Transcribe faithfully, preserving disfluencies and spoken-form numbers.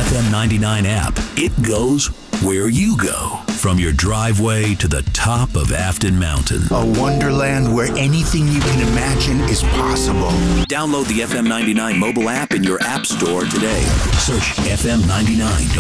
F M ninety-nine app. It goes where you go. From your driveway to the top of Afton Mountain. A wonderland where anything you can imagine is possible. Download the F M ninety-nine mobile app in your app store today. Search F M ninety-nine